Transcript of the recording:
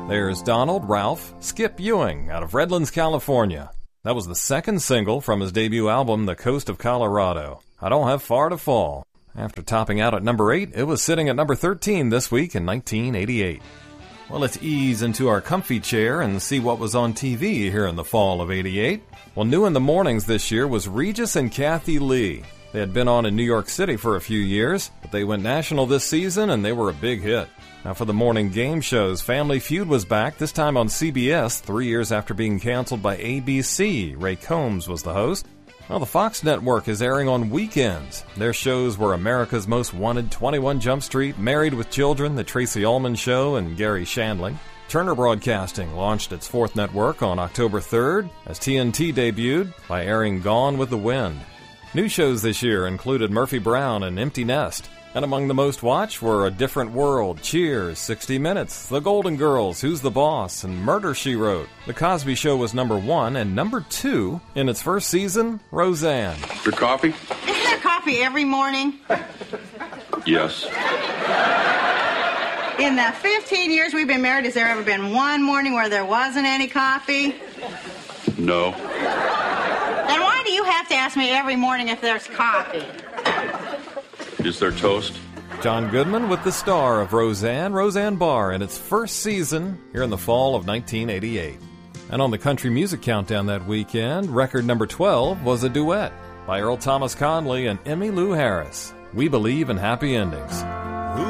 There's Donald Ralph Skip Ewing out of Redlands, California. That was the second single from his debut album, The Coast of Colorado. I Don't Have Far to Fall. After topping out at number 8, it was sitting at number 13 this week in 1988. Well, let's ease into our comfy chair and see what was on TV here in the fall of '88. Well, new in the mornings this year was Regis and Kathy Lee. They had been on in New York City for a few years, but they went national this season and they were a big hit. Now for the morning game shows, Family Feud was back, this time on CBS, 3 years after being canceled by ABC. Ray Combs was the host. Well, the Fox network is airing on weekends. Their shows were America's Most Wanted, 21 Jump Street, Married with Children, The Tracy Ullman Show, and Gary Shandling. Turner Broadcasting launched its fourth network on October 3rd as TNT debuted by airing Gone with the Wind. New shows this year included Murphy Brown and Empty Nest. And among the most watched were A Different World, Cheers, 60 Minutes, The Golden Girls, Who's the Boss, and Murder, She Wrote. The Cosby Show was number 1, and number 2 in its first season, Roseanne. Your coffee? Isn't there coffee every morning? Yes. In the 15 years we've been married, has there ever been one morning where there wasn't any coffee? No. Then why do you have to ask me every morning if there's coffee? Is there toast? John Goodman with the star of Roseanne, Roseanne Barr, in its first season here in the fall of 1988. And on the Country Music Countdown that weekend, record number 12 was a duet by Earl Thomas Conley and Emmylou Harris. We Believe in Happy Endings.